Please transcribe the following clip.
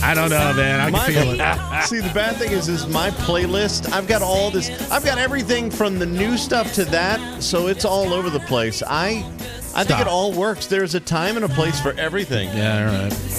I don't know, man. I can feel it. See, the bad thing is my playlist, I've got all this. I've got everything from the new stuff to that, so it's all over the place. I think it all works. There's a time and a place for everything. Yeah, all right.